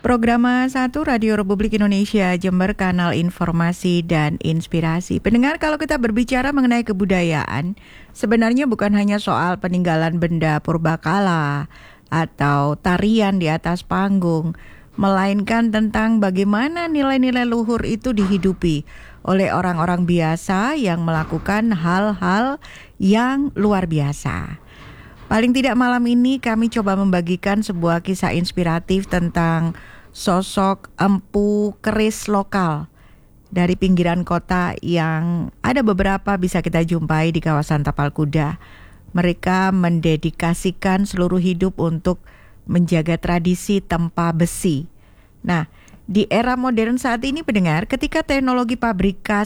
Programa 1 Radio Republik Indonesia Jember, kanal informasi dan inspirasi. Pendengar, kalau kita berbicara mengenai kebudayaan, sebenarnya bukan hanya soal peninggalan benda purbakala atau tarian di atas panggung, melainkan tentang bagaimana nilai-nilai luhur itu dihidupi oleh orang-orang biasa yang melakukan hal-hal yang luar biasa. Paling tidak malam ini kami coba membagikan sebuah kisah inspiratif tentang sosok empu keris lokal dari pinggiran kota yang ada beberapa bisa kita jumpai di kawasan Tapal Kuda. Mereka mendedikasikan seluruh hidup untuk menjaga tradisi tempa besi. Nah, di era modern saat ini pendengar, ketika teknologi pabrikan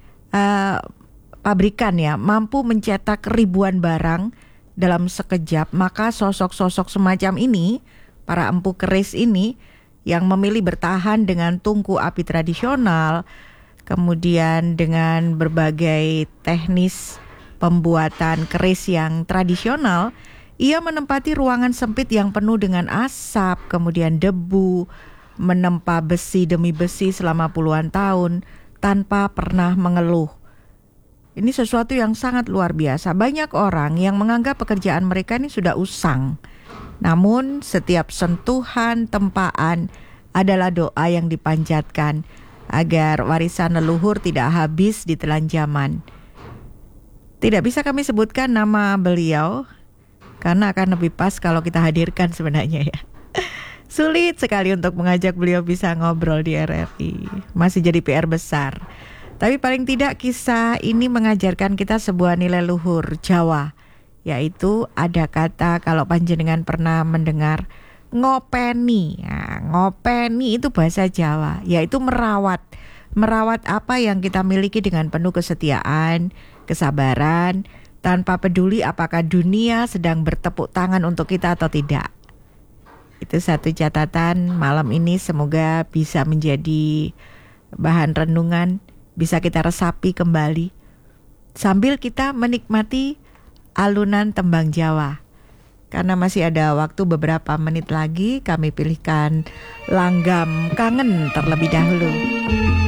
mampu mencetak ribuan barang dalam sekejap, maka sosok-sosok semacam ini, para empu keris ini yang memilih bertahan dengan tungku api tradisional, kemudian dengan berbagai teknis pembuatan keris yang tradisional, ia menempati ruangan sempit yang penuh dengan asap, kemudian debu, menempa besi demi besi selama puluhan tahun tanpa pernah mengeluh. Ini sesuatu yang sangat luar biasa. Banyak orang yang menganggap pekerjaan mereka ini sudah usang. Namun setiap sentuhan tempaan adalah doa yang dipanjatkan agar warisan leluhur tidak habis ditelan zaman. Tidak bisa kami sebutkan nama beliau karena akan lebih pas kalau kita hadirkan sebenarnya ya. Sulit sekali untuk mengajak beliau bisa ngobrol di RRI. Masih jadi PR besar. Tapi paling tidak kisah ini mengajarkan kita sebuah nilai luhur Jawa, yaitu ada kata, kalau panjenengan pernah mendengar, ngopeni. Nah, ngopeni itu bahasa Jawa, yaitu merawat. Merawat apa yang kita miliki dengan penuh kesetiaan, kesabaran, tanpa peduli apakah dunia sedang bertepuk tangan untuk kita atau tidak. Itu satu catatan malam ini, semoga bisa menjadi bahan renungan, bisa kita resapi kembali sambil kita menikmati alunan tembang Jawa. Karena masih ada waktu beberapa menit lagi, kami pilihkan Langgam Kangen terlebih dahulu.